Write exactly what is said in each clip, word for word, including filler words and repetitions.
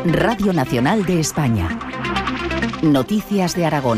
Radio Nacional de España. Noticias de Aragón.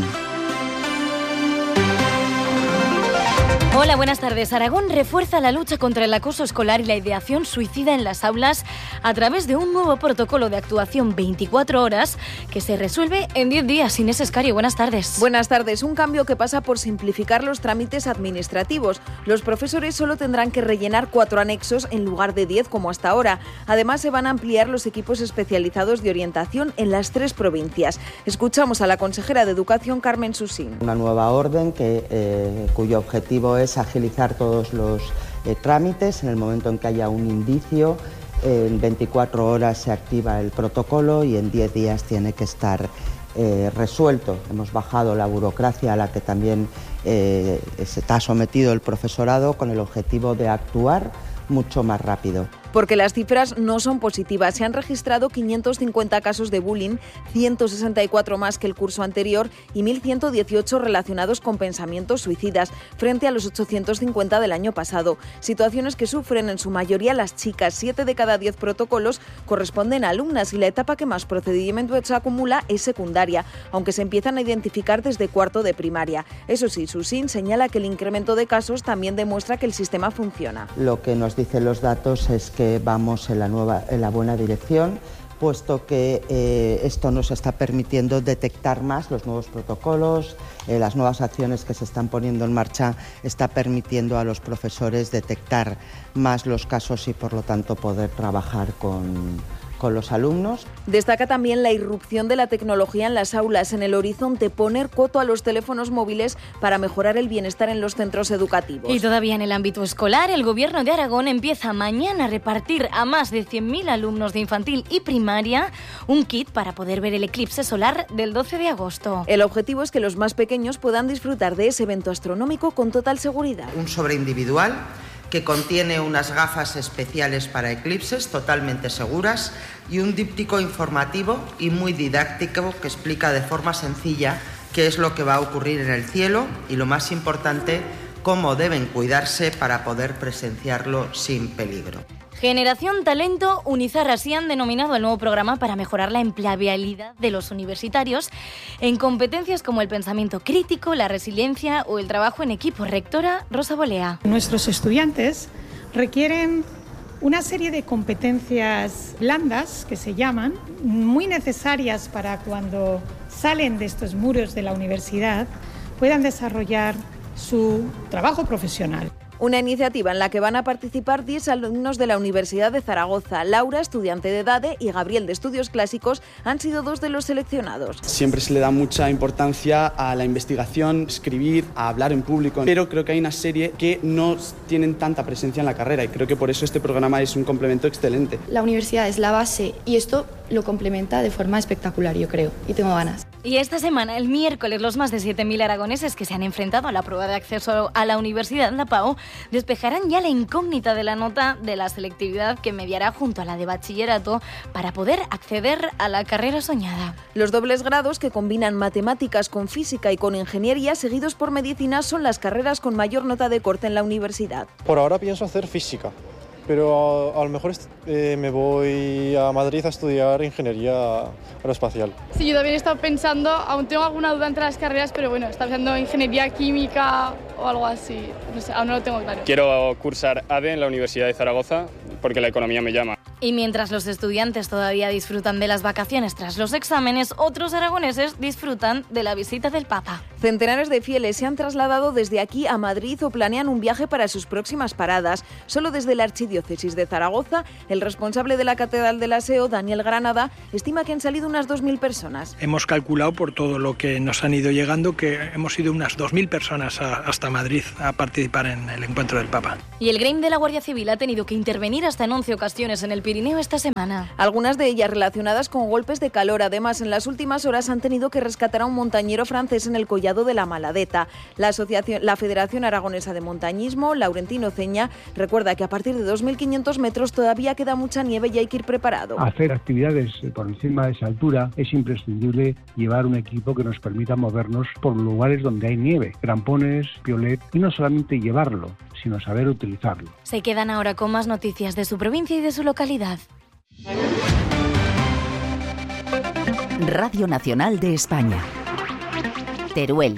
Hola, buenas tardes. Aragón refuerza la lucha contra el acoso escolar y la ideación suicida en las aulas a través de un nuevo protocolo de actuación veinticuatro horas que se resuelve en diez días. Inés Escario, buenas tardes. Buenas tardes. Un cambio que pasa por simplificar los trámites administrativos. Los profesores solo tendrán que rellenar cuatro anexos en lugar de diez como hasta ahora. Además, se van a ampliar los equipos especializados de orientación en las tres provincias. Escuchamos a la consejera de Educación, Carmen Susín. Una nueva orden que, eh, cuyo objetivo es agilizar todos los eh, trámites. En el momento en que haya un indicio, eh, en veinticuatro horas se activa el protocolo y en diez días tiene que estar eh, resuelto. Hemos bajado la burocracia a la que también eh, se está sometido el profesorado con el objetivo de actuar mucho más rápido. Porque las cifras no son positivas. Se han registrado quinientos cincuenta casos de bullying, ciento sesenta y cuatro más que el curso anterior y mil ciento dieciocho relacionados con pensamientos suicidas, frente a los ochocientos cincuenta del año pasado. Situaciones que sufren en su mayoría las chicas. Siete de cada diez protocolos corresponden a alumnas y la etapa que más procedimientos acumula es secundaria, aunque se empiezan a identificar desde cuarto de primaria. Eso sí, Susín señala que el incremento de casos también demuestra que el sistema funciona. Lo que nos dicen los datos es que vamos en la, nueva, en la buena dirección, puesto que eh, esto nos está permitiendo detectar más los nuevos protocolos, eh, las nuevas acciones que se están poniendo en marcha está permitiendo a los profesores detectar más los casos y por lo tanto poder trabajar con, con los alumnos. Destaca también la irrupción de la tecnología en las aulas. En el horizonte, poner coto a los teléfonos móviles para mejorar el bienestar en los centros educativos. Y todavía en el ámbito escolar, el Gobierno de Aragón empieza mañana a repartir a más de cien mil alumnos de infantil y primaria un kit para poder ver el eclipse solar del doce de agosto. El objetivo es que los más pequeños puedan disfrutar de ese evento astronómico con total seguridad. Un sobre individual que contiene unas gafas especiales para eclipses totalmente seguras y un díptico informativo y muy didáctico que explica de forma sencilla qué es lo que va a ocurrir en el cielo y, lo más importante, cómo deben cuidarse para poder presenciarlo sin peligro. Generación Talento, Unizar se han denominado el nuevo programa para mejorar la empleabilidad de los universitarios en competencias como el pensamiento crítico, la resiliencia o el trabajo en equipo. Rectora Rosa Bolea. Nuestros estudiantes requieren una serie de competencias blandas, que se llaman, muy necesarias para cuando salen de estos muros de la universidad puedan desarrollar su trabajo profesional. Una iniciativa en la que van a participar diez alumnos de la Universidad de Zaragoza. Laura, estudiante de EDADE, y Gabriel, de Estudios Clásicos, han sido dos de los seleccionados. Siempre se le da mucha importancia a la investigación, escribir, a hablar en público, pero creo que hay una serie que no tienen tanta presencia en la carrera y creo que por eso este programa es un complemento excelente. La universidad es la base y esto lo complementa de forma espectacular, yo creo, y tengo ganas. Y esta semana, el miércoles, los más de siete mil aragoneses que se han enfrentado a la prueba de acceso a la Universidad de la PAO despejarán ya la incógnita de la nota de la selectividad que mediará junto a la de bachillerato para poder acceder a la carrera soñada. Los dobles grados, que combinan matemáticas con física y con ingeniería, seguidos por medicina, son las carreras con mayor nota de corte en la universidad. Por ahora pienso hacer física, pero a, a lo mejor eh, me voy a Madrid a estudiar ingeniería aeroespacial. Sí, yo también he estado pensando, aún tengo alguna duda entre las carreras, pero bueno, estaba pensando ingeniería química o algo así, no sé, aún no lo tengo claro. Quiero cursar A D E en la Universidad de Zaragoza porque la economía me llama. Y mientras los estudiantes todavía disfrutan de las vacaciones tras los exámenes, otros aragoneses disfrutan de la visita del Papa. Centenares de fieles se han trasladado desde aquí a Madrid o planean un viaje para sus próximas paradas. Solo desde la Archidiócesis de Zaragoza, el responsable de la Catedral del Aseo, Daniel Granada, estima que han salido unas dos mil personas. Hemos calculado, por todo lo que nos han ido llegando, que hemos ido unas dos mil personas a, hasta Madrid a participar en el encuentro del Papa. Y el Grem de la Guardia Civil ha tenido que intervenir hasta en once ocasiones en el Pirineo esta semana. Algunas de ellas relacionadas con golpes de calor. Además, en las últimas horas han tenido que rescatar a un montañero francés en el collado de la Maladeta. La asociación, la Federación Aragonesa de Montañismo, Laurentino Ceña, recuerda que a partir de dos mil quinientos metros todavía queda mucha nieve y hay que ir preparado. Hacer actividades por encima de esa altura es imprescindible llevar un equipo que nos permita movernos por lugares donde hay nieve, crampones, piolet, y no solamente llevarlo, sino saber utilizarlo. Se quedan ahora con más noticias de su provincia y de su localidad. Radio Nacional de España. Teruel.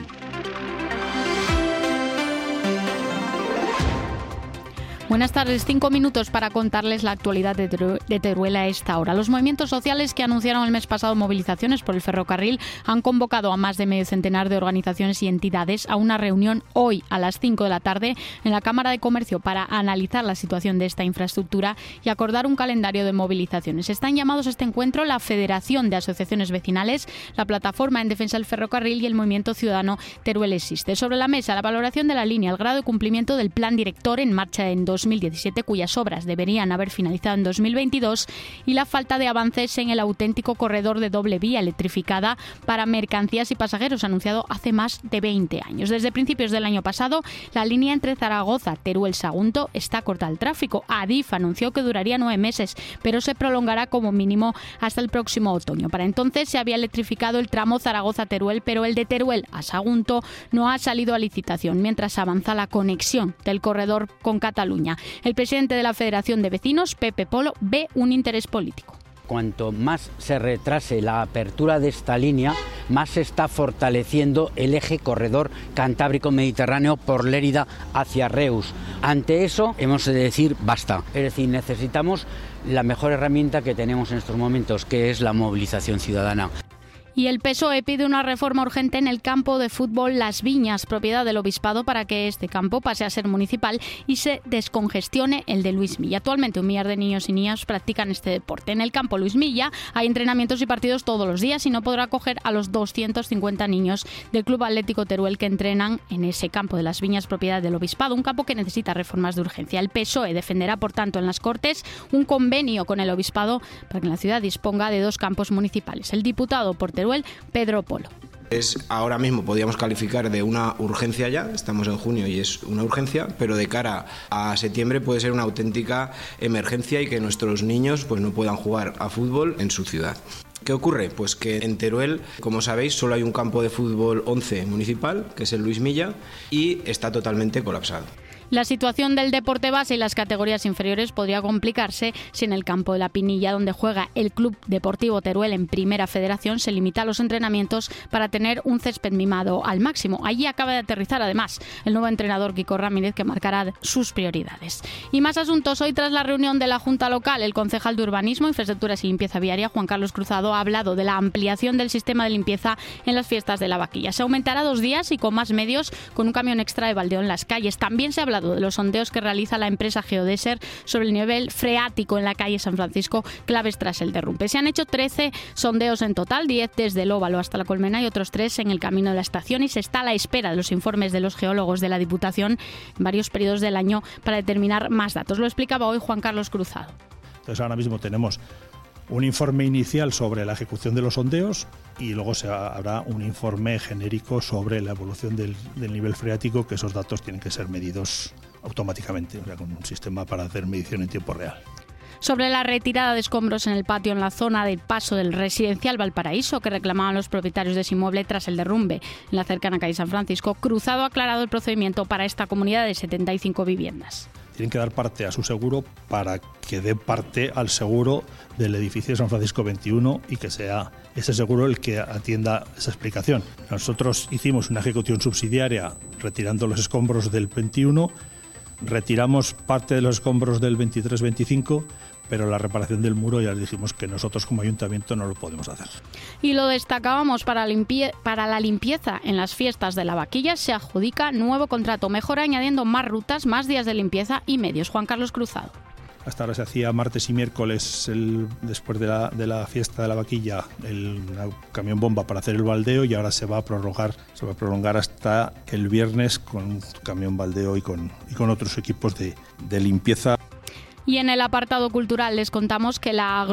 Buenas tardes, cinco minutos para contarles la actualidad de, Teru- de Teruel a esta hora. Los movimientos sociales que anunciaron el mes pasado movilizaciones por el ferrocarril han convocado a más de medio centenar de organizaciones y entidades a una reunión hoy a las cinco de la tarde en la Cámara de Comercio para analizar la situación de esta infraestructura y acordar un calendario de movilizaciones. Están llamados a este encuentro la Federación de Asociaciones Vecinales, la Plataforma en Defensa del Ferrocarril y el Movimiento Ciudadano Teruel Existe. Sobre la mesa, la valoración de la línea, el grado de cumplimiento del plan director en marcha en dos mil diecisiete, cuyas obras deberían haber finalizado en dos mil veintidós, y la falta de avances en el auténtico corredor de doble vía electrificada para mercancías y pasajeros anunciado hace más de veinte años. Desde principios del año pasado, la línea entre Zaragoza, Teruel, Sagunto está cortada al tráfico. Adif anunció que duraría nueve meses, pero se prolongará como mínimo hasta el próximo otoño. Para entonces se había electrificado el tramo Zaragoza-Teruel, pero el de Teruel a Sagunto no ha salido a licitación, mientras avanza la conexión del corredor con Cataluña. El presidente de la Federación de Vecinos, Pepe Polo, ve un interés político. Cuanto más se retrase la apertura de esta línea, más se está fortaleciendo el eje corredor cantábrico-mediterráneo por Lérida hacia Reus. Ante eso hemos de decir basta. Es decir, necesitamos la mejor herramienta que tenemos en estos momentos, que es la movilización ciudadana. Y el P S O E pide una reforma urgente en el campo de fútbol Las Viñas, propiedad del Obispado, para que este campo pase a ser municipal y se descongestione el de Luis Milla. Actualmente un millar de niños y niñas practican este deporte. En el campo Luis Milla hay entrenamientos y partidos todos los días y no podrá acoger a los doscientos cincuenta niños del Club Atlético Teruel que entrenan en ese campo de Las Viñas, propiedad del Obispado, un campo que necesita reformas de urgencia. El P S O E defenderá, por tanto, en las Cortes un convenio con el Obispado para que la ciudad disponga de dos campos municipales. El diputado por Teruel, Pedro Polo. Es ahora mismo podríamos calificar de una urgencia ya, estamos en junio y es una urgencia, pero de cara a septiembre puede ser una auténtica emergencia y que nuestros niños pues no puedan jugar a fútbol en su ciudad. ¿Qué ocurre? Pues que en Teruel, como sabéis, solo hay un campo de fútbol once municipal, que es el Luis Milla, y está totalmente colapsado. La situación del deporte base y las categorías inferiores podría complicarse si en el campo de la Pinilla, donde juega el Club Deportivo Teruel en Primera Federación, se limita a los entrenamientos para tener un césped mimado al máximo. Allí acaba de aterrizar, además, el nuevo entrenador Kiko Ramírez, que marcará sus prioridades. Y más asuntos. Hoy, tras la reunión de la Junta Local, el concejal de Urbanismo, Infraestructuras y Limpieza Viaria, Juan Carlos Cruzado, ha hablado de la ampliación del sistema de limpieza en las fiestas de la Vaquilla. Se aumentará dos días y con más medios, con un camión extra de baldeo en las calles. También se ha hablado de los sondeos que realiza la empresa Geodeser sobre el nivel freático en la calle San Francisco, claves tras el derrumbe. Se han hecho trece sondeos en total, diez desde el Óvalo hasta la Colmena y otros tres en el camino de la estación, y se está a la espera de los informes de los geólogos de la Diputación en varios periodos del año para determinar más datos. Lo explicaba hoy Juan Carlos Cruzado. Entonces ahora mismo tenemos un informe inicial sobre la ejecución de los sondeos y luego se habrá un informe genérico sobre la evolución del, del nivel freático, que esos datos tienen que ser medidos automáticamente, o sea, con un sistema para hacer medición en tiempo real. Sobre la retirada de escombros en el patio en la zona del paso del residencial Valparaíso, que reclamaban los propietarios de ese inmueble tras el derrumbe en la cercana calle San Francisco, Cruzado ha aclarado el procedimiento para esta comunidad de setenta y cinco viviendas. Tienen que dar parte a su seguro para que dé parte al seguro del edificio de San Francisco veintiuno y que sea ese seguro el que atienda esa explicación. Nosotros hicimos una ejecución subsidiaria retirando los escombros del veintiuno, retiramos parte de los escombros del veintitrés veinticinco, pero la reparación del muro ya les dijimos que nosotros como ayuntamiento no lo podemos hacer. Y lo destacábamos, para, limpie- para la limpieza en las fiestas de la Vaquilla se adjudica nuevo contrato, mejora añadiendo más rutas, más días de limpieza y medios. Juan Carlos Cruzado. Hasta ahora se hacía martes y miércoles, el, después de la, de la fiesta de la Vaquilla, el camión bomba para hacer el baldeo, y ahora se va a prorrogar, se va a prolongar hasta el viernes con un camión baldeo y con, y con otros equipos de, de limpieza. Y en el apartado cultural les contamos que la